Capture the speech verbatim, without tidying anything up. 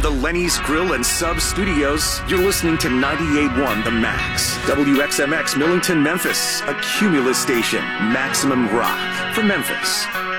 the Lenny's Grill and Sub Studios, you're listening to ninety-eight point one The Max. W X M X Millington, Memphis, a Cumulus station. Maximum rock for Memphis.